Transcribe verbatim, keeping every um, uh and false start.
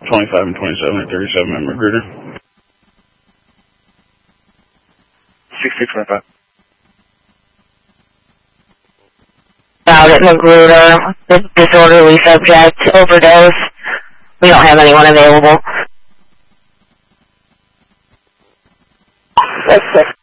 twenty-five and twenty-seven at thirty-seven at Magruder. sixty twenty-five. Out at Magruder, disorderly subject, overdose. We don't have anyone available. That's six.